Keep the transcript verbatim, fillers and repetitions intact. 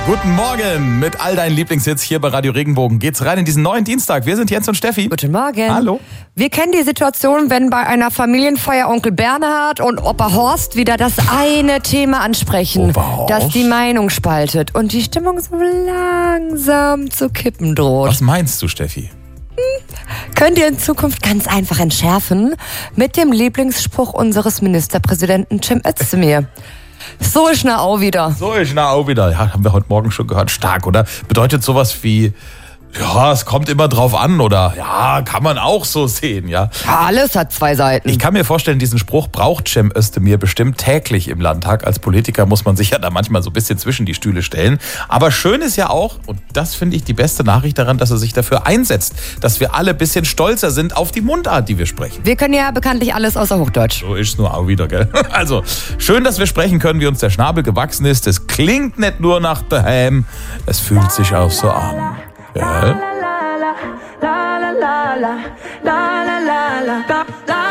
Guten Morgen mit all deinen Lieblingshits hier bei Radio Regenbogen. Geht's rein in diesen neuen Dienstag. Wir sind Jens und Steffi. Guten Morgen. Hallo. Wir kennen die Situation, wenn bei einer Familienfeier Onkel Bernhard und Opa Horst wieder das eine Thema ansprechen, Opa Horst? das die Meinung spaltet und die Stimmung so langsam zu kippen droht. Was meinst du, Steffi? Könnt ihr in Zukunft ganz einfach entschärfen mit dem Lieblingsspruch unseres Ministerpräsidenten Cem Özdemir. So ist na auch wieder. So ist na auch wieder. Ja, haben wir heute Morgen schon gehört. Stark, oder? Bedeutet sowas wie, ja, es kommt immer drauf an, oder ja, kann man auch so sehen, ja. Alles hat zwei Seiten. Ich kann mir vorstellen, diesen Spruch braucht Cem Özdemir bestimmt täglich im Landtag. Als Politiker muss man sich ja da manchmal so ein bisschen zwischen die Stühle stellen. Aber schön ist ja auch, und das finde ich die beste Nachricht daran, dass er sich dafür einsetzt, dass wir alle ein bisschen stolzer sind auf die Mundart, die wir sprechen. Wir können ja bekanntlich alles außer Hochdeutsch. So ist es nur auch wieder, gell? Also, schön, dass wir sprechen können, wie uns der Schnabel gewachsen ist. Es klingt nicht nur nach daheim, es fühlt sich auch so an. Ja.